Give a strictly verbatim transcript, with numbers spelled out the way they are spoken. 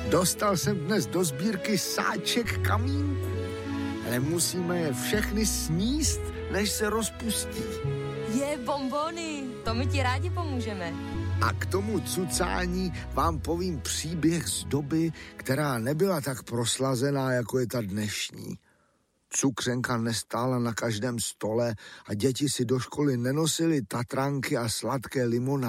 Dostal jsem dnes do sbírky sáček kamínků, ale musíme je všechny sníst, než se rozpustí. Je, bonbony, to my ti rádi pomůžeme. A k tomu cucání vám povím příběh z doby, která nebyla tak proslazená, jako je ta dnešní. Cukřenka nestála na každém stole a děti si do školy nenosily tatranky a sladké limonády.